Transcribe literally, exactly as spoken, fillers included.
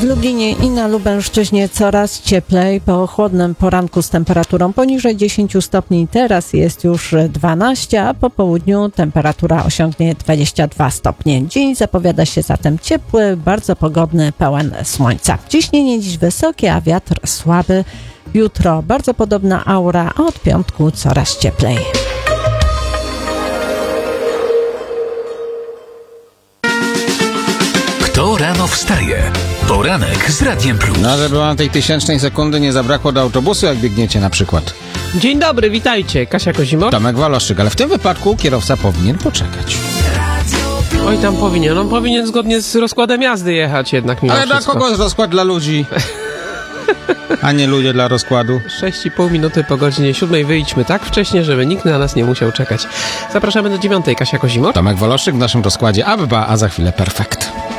W Lublinie i na Lubelszczyźnie coraz cieplej. Po chłodnym poranku z temperaturą poniżej dziesięć stopni, teraz jest już dwanaście, a po południu temperatura osiągnie dwadzieścia dwa stopnie. Dzień zapowiada się zatem ciepły, bardzo pogodny, pełen słońca. Ciśnienie dziś wysokie, a wiatr słaby. Jutro bardzo podobna aura, a od piątku coraz cieplej. Kto rano wstaje? Poranek z Radiem Plus. No, żeby wam tej tysięcznej sekundy nie zabrakło do autobusu, jak biegniecie na przykład. Dzień dobry, witajcie. Kasia Kozimor. Tomek Waloszyk, ale w tym wypadku kierowca powinien poczekać. Oj, tam powinien. On powinien zgodnie z rozkładem jazdy jechać jednak mimo Ale dla wszystko. kogo jest rozkład? Dla ludzi, a nie ludzie dla rozkładu. sześć i pół minuty po godzinie siódmej wyjdźmy tak wcześnie, żeby nikt na nas nie musiał czekać. Zapraszamy do dziewiątej. Kasia Kozimor. Tomek Waloszyk w naszym rozkładzie Abba, a za chwilę Perfekt.